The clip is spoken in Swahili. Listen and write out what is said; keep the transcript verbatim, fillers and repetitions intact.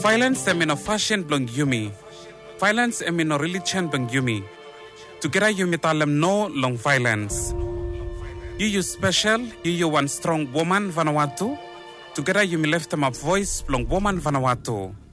violence em in fashion blong yumi. Violence em in religion blong yumi. Together yumi talem no long violence. You you special, you you one strong woman Vanuatu. Together yumi left them a voice blong woman Vanuatu.